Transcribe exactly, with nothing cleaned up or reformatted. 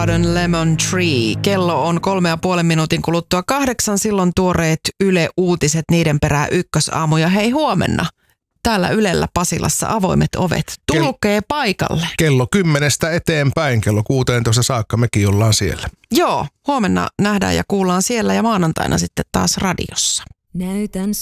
Lemon Tree. Kello on kolme ja puolen minuutin kuluttua kahdeksan. Silloin tuoreet Yle Uutiset, niiden perään ykkösaamu. Ja hei, huomenna täällä Ylellä Pasilassa avoimet ovet. Tulkee Kel- paikalle. Kello kymmenestä eteenpäin, kello kuuteentoista saakka mekin ollaan siellä. Joo, huomenna nähdään ja kuullaan siellä ja maanantaina sitten taas radiossa. Näytän